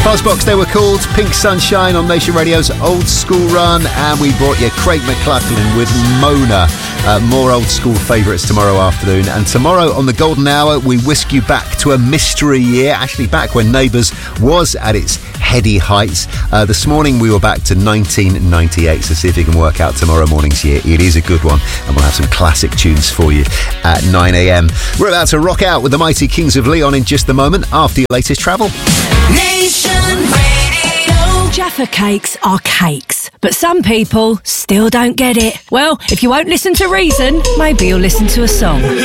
Fuzzbox, they were called. Pink Sunshine on Nation Radio's Old School Run. And we brought you Craig McLachlan with Mona. More old school favourites tomorrow afternoon. And tomorrow on the Golden Hour, we whisk you back to a mystery year. Actually, back when Neighbours was at its heady heights. This morning, we were back to 1998. So see if you can work out tomorrow morning's year. It is a good one. And we'll have some classic tunes for you at 9 a.m. We're about to rock out with the mighty Kings of Leon in just a moment after your latest travel. Nation Radio. Jaffa cakes are cakes, but some people still don't get it. Well, if you won't listen to reason, maybe you'll listen to a song.